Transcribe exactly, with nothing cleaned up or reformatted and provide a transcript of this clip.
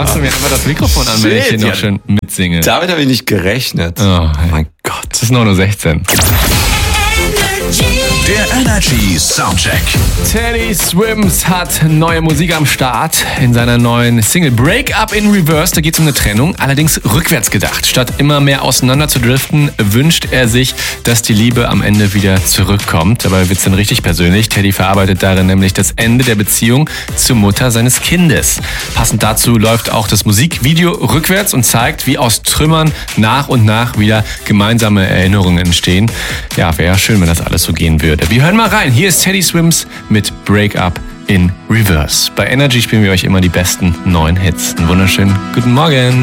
machst du mir einfach das Mikrofon an, wenn ich hier noch ja. schön mitsinge. Damit habe ich nicht gerechnet. Oh, mein Gott. Es ist neun Uhr sechzehn. Der Energy Soundcheck. Teddy Swims hat neue Musik am Start in seiner neuen Single Break Up in Reverse. Da geht es um eine Trennung, allerdings rückwärts gedacht. Statt immer mehr auseinander zu driften, wünscht er sich, dass die Liebe am Ende wieder zurückkommt. Dabei wird es dann richtig persönlich. Teddy verarbeitet darin nämlich das Ende der Beziehung zur Mutter seines Kindes. Passend dazu läuft auch das Musikvideo rückwärts und zeigt, wie aus Trümmern nach und nach wieder gemeinsame Erinnerungen entstehen. Ja, wäre ja schön, wenn das alles so gehen würde. Wir hören mal rein. Hier ist Teddy Swims mit Break Up in Reverse. Bei Energy spielen wir euch immer die besten neuen Hits. Einen wunderschönen guten Morgen.